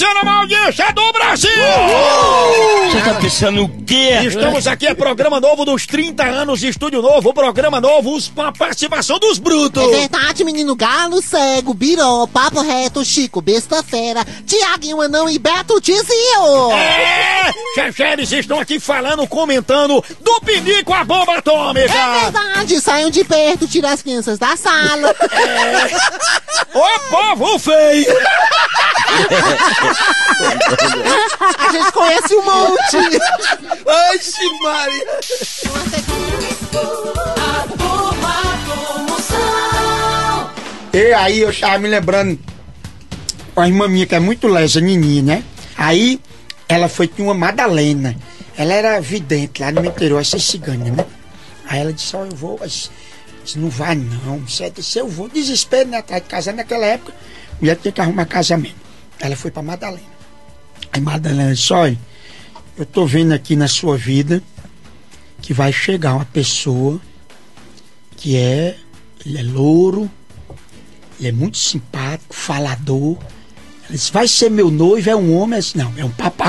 A audiência do Brasil! Você tá pensando o quê? Estamos aqui, é programa novo dos 30 anos, estúdio novo, programa novo, com a participação dos brutos. É verdade, menino Galo, Cego, Biró, Papo Reto, Chico, Besta Fera, Tiaguinho Anão e Beto Tizio. Eles estão aqui falando, comentando do Pinico a bomba atômica. É verdade, saiam de perto, tira as crianças da sala. Ô povo feio! A gente conhece um monte. Ai, Maria! E aí eu estava me lembrando, uma irmã minha que é muito lesa, Nininha, né? Aí ela tinha uma Madalena. Ela era vidente lá no interior, essa cigana, né? Aí ela disse, eu vou, mas não vai não. Você disse, eu vou. Desespero, né? Atrás de casar naquela época, a mulher tinha que arrumar casamento. Ela foi pra Madalena. Aí Madalena disse, olha, eu tô vendo aqui na sua vida que vai chegar uma pessoa que ele é louro, ele é muito simpático, falador. Ela disse, vai ser meu noivo, é um homem? Eu disse, não, é um papagaio.